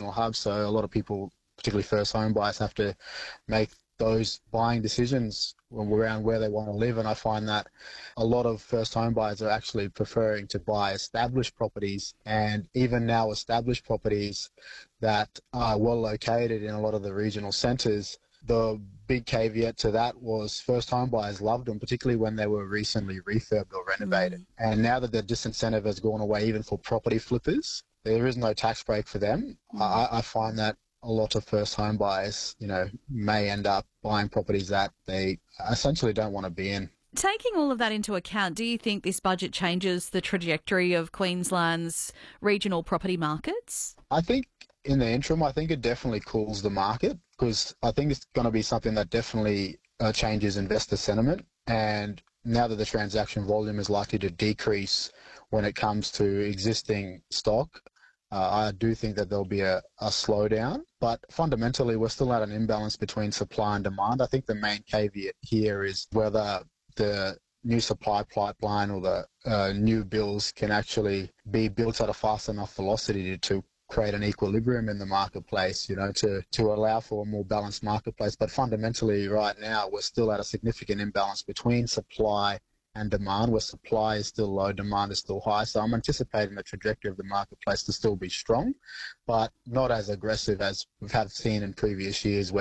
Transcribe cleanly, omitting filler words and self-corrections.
regional hubs. So a lot of people, particularly first home buyers, have to make those buying decisions around where they want to live. And I find that a lot of first home buyers are actually preferring to buy established properties, and even now established properties that are well located in a lot of the regional centres. The big caveat to that was first home buyers loved them, particularly when they were recently refurbed or renovated. And now that the disincentive has gone away even for property flippers, there is no tax break for them. I find that a lot of first home buyers, may end up buying properties that they essentially don't want to be in. Taking all of that into account, do you think this budget changes the trajectory of Queensland's regional property markets? I think in the interim, I think it definitely cools the market, because I think it's going to be something that definitely changes investor sentiment. And now that the transaction volume is likely to decrease when it comes to existing stock, I do think that there'll be a slowdown. But fundamentally, we're still at an imbalance between supply and demand. I think the main caveat here is whether the new supply pipeline or the new bills can actually be built at a fast enough velocity to create an equilibrium in the marketplace, to allow for a more balanced marketplace. But fundamentally, right now, we're still at a significant imbalance between supply and demand, where supply is still low, demand is still high. So I'm anticipating the trajectory of the marketplace to still be strong, but not as aggressive as we have seen in previous years, where